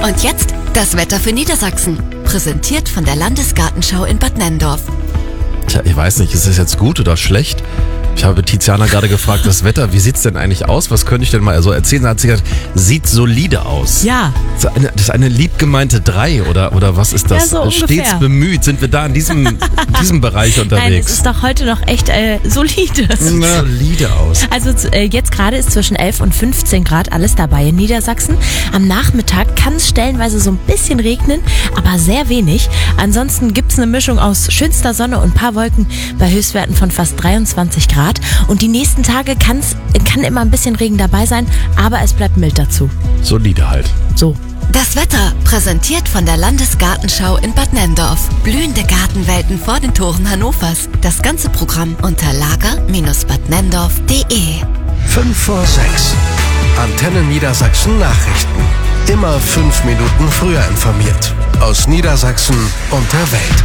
Und jetzt das Wetter für Niedersachsen. Präsentiert von der Landesgartenschau in Bad Nenndorf. Tja, ich weiß nicht, ist es jetzt gut oder schlecht? Ich habe Tiziana gerade gefragt, das Wetter, wie sieht's denn eigentlich aus? Was könnte ich denn mal so erzählen? Da hat sie gesagt, sieht solide aus. Ja. Das ist eine lieb gemeinte 3 oder was ist das? Ja, so ungefähr. Stets bemüht. Sind wir da in diesem Bereich unterwegs? Nein, es ist doch heute noch echt solide. Das sieht solide aus. Also jetzt gerade ist zwischen 11 und 15 Grad alles dabei in Niedersachsen. Am Nachmittag kann es stellenweise so ein bisschen regnen, aber sehr wenig. Ansonsten gibt es eine Mischung aus schönster Sonne und ein paar Wolken bei Höchstwerten von fast 23 Grad. Und die nächsten Tage kann immer ein bisschen Regen dabei sein, aber es bleibt mild dazu. Solide halt. So. Das Wetter präsentiert von der Landesgartenschau in Bad Nenndorf. Blühende Gartenwelten vor den Toren Hannovers. Das ganze Programm unter lager-badnenndorf.de. 5 vor 6. Antenne Niedersachsen Nachrichten. Immer 5 Minuten früher informiert. Aus Niedersachsen und der Welt.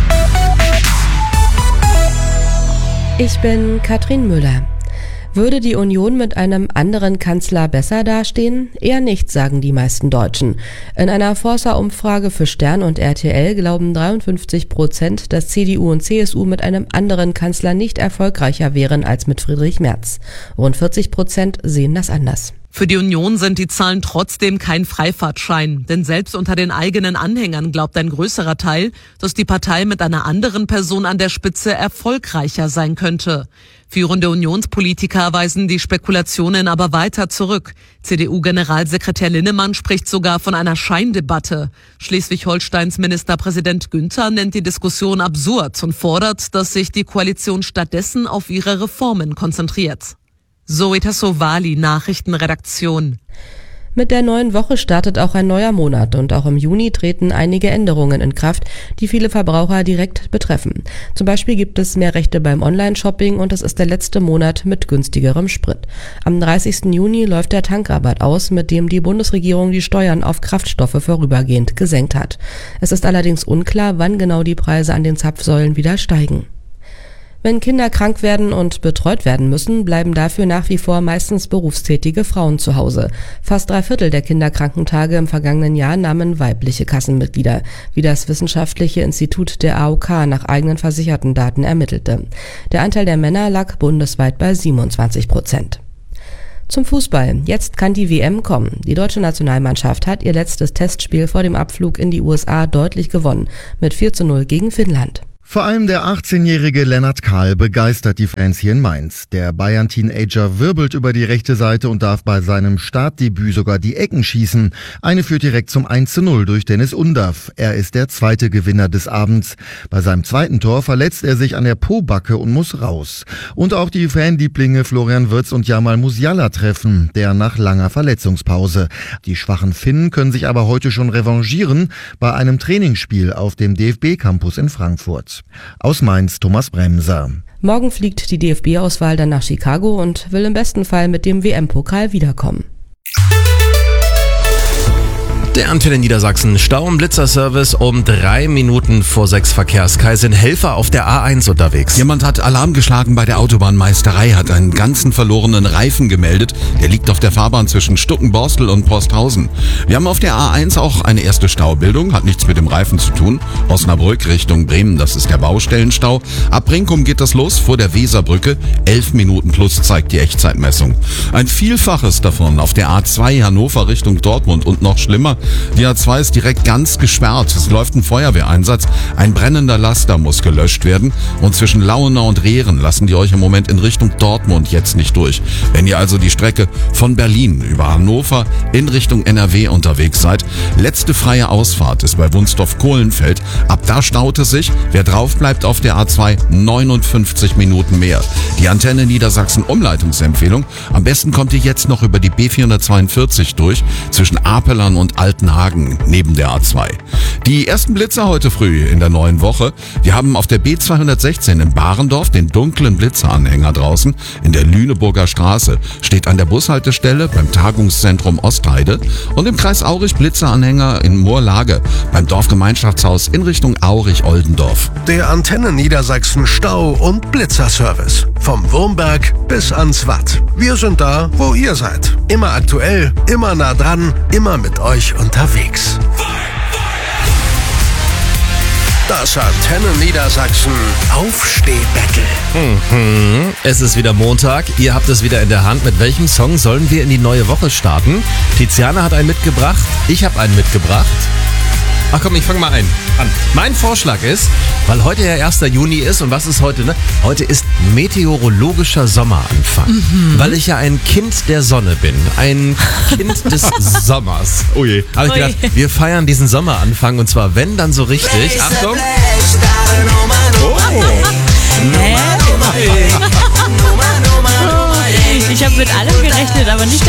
Ich bin Katrin Müller. Würde die Union mit einem anderen Kanzler besser dastehen? Eher nicht, sagen die meisten Deutschen. In einer Forsa-Umfrage für Stern und RTL glauben 53%, dass CDU und CSU mit einem anderen Kanzler nicht erfolgreicher wären als mit Friedrich Merz. Rund 40% sehen das anders. Für die Union sind die Zahlen trotzdem kein Freifahrtschein, denn selbst unter den eigenen Anhängern glaubt ein größerer Teil, dass die Partei mit einer anderen Person an der Spitze erfolgreicher sein könnte. Führende Unionspolitiker weisen die Spekulationen aber weiter zurück. CDU-Generalsekretär Linnemann spricht sogar von einer Scheindebatte. Schleswig-Holsteins Ministerpräsident Günther nennt die Diskussion absurd und fordert, dass sich die Koalition stattdessen auf ihre Reformen konzentriert. Zoe Tassovali, Nachrichtenredaktion. Mit der neuen Woche startet auch ein neuer Monat und auch im Juni treten einige Änderungen in Kraft, die viele Verbraucher direkt betreffen. Zum Beispiel gibt es mehr Rechte beim Online-Shopping und es ist der letzte Monat mit günstigerem Sprit. Am 30. Juni läuft der Tankrabatt aus, mit dem die Bundesregierung die Steuern auf Kraftstoffe vorübergehend gesenkt hat. Es ist allerdings unklar, wann genau die Preise an den Zapfsäulen wieder steigen. Wenn Kinder krank werden und betreut werden müssen, bleiben dafür nach wie vor meistens berufstätige Frauen zu Hause. Fast 3/4 der Kinderkrankentage im vergangenen Jahr nahmen weibliche Kassenmitglieder, wie das Wissenschaftliche Institut der AOK nach eigenen versicherten Daten ermittelte. Der Anteil der Männer lag bundesweit bei 27%. Zum Fußball. Jetzt kann die WM kommen. Die deutsche Nationalmannschaft hat ihr letztes Testspiel vor dem Abflug in die USA deutlich gewonnen, mit 4:0 gegen Finnland. Vor allem der 18-jährige Lennart Kahl begeistert die Fans hier in Mainz. Der Bayern-Teenager wirbelt über die rechte Seite und darf bei seinem Startdebüt sogar die Ecken schießen. Eine führt direkt zum 1:0 durch Dennis Undav. Er ist der zweite Gewinner des Abends. Bei seinem zweiten Tor verletzt er sich an der Pobacke und muss raus. Und auch die Fanlieblinge Florian Wirtz und Jamal Musiala treffen, der nach langer Verletzungspause. Die schwachen Finnen können sich aber heute schon revanchieren bei einem Trainingsspiel auf dem DFB-Campus in Frankfurt. Aus Mainz Thomas Bremser. Morgen fliegt die DFB-Auswahl dann nach Chicago und will im besten Fall mit dem WM-Pokal wiederkommen. Der Antenne Niedersachsen Stau- und Blitzerservice um 3 Minuten vor 6 Verkehrskais sind Helfer auf der A1 unterwegs. Jemand hat Alarm geschlagen bei der Autobahnmeisterei, hat einen ganzen verlorenen Reifen gemeldet. Der liegt auf der Fahrbahn zwischen Stuckenborstel und Posthausen. Wir haben auf der A1 auch eine erste Staubildung, hat nichts mit dem Reifen zu tun. Osnabrück Richtung Bremen, das ist der Baustellenstau. Ab Brinkum geht das los vor der Weserbrücke. 11 Minuten plus zeigt die Echtzeitmessung. Ein Vielfaches davon auf der A2 Hannover Richtung Dortmund und noch schlimmer. Die A2 ist direkt ganz gesperrt. Es läuft ein Feuerwehreinsatz. Ein brennender Laster muss gelöscht werden. Und zwischen Lauenau und Rehren lassen die euch im Moment in Richtung Dortmund jetzt nicht durch. Wenn ihr also die Strecke von Berlin über Hannover in Richtung NRW unterwegs seid, letzte freie Ausfahrt ist bei Wunstorf-Kohlenfeld. Ab da staut es sich. Wer drauf bleibt auf der A2, 59 Minuten mehr. Die Antenne Niedersachsen Umleitungsempfehlung. Am besten kommt ihr jetzt noch über die B442 durch, zwischen Apelern und Altenhagen neben der A2. Die ersten Blitzer heute früh in der neuen Woche. Wir haben auf der B216 in Barendorf den dunklen Blitzeranhänger draußen. In der Lüneburger Straße steht an der Bushaltestelle beim Tagungszentrum Ostheide und im Kreis Aurich Blitzeranhänger in Moorlage beim Dorfgemeinschaftshaus in Richtung Aurich-Oldendorf. Der Antenne Niedersachsen Stau- und Blitzerservice. Vom Wurmberg bis ans Watt. Wir sind da, wo ihr seid. Immer aktuell, immer nah dran, immer mit euch unterwegs. Das Antenne Niedersachsen Aufstehbattle. Es ist wieder Montag, ihr habt es wieder in der Hand. Mit welchem Song sollen wir in die neue Woche starten? Tiziana hat einen mitgebracht, ich habe einen mitgebracht. Ach komm, ich fange mal an. Mein Vorschlag ist, weil heute ja 1. Juni ist und was ist heute, ne? Heute ist meteorologischer Sommeranfang. Weil ich ja ein Kind der Sonne bin. Ein Kind des Sommers. Oh je. Habe ich gedacht, wir feiern diesen Sommeranfang und zwar wenn, dann so richtig. Achtung. Ich habe mit allem gerechnet, aber nicht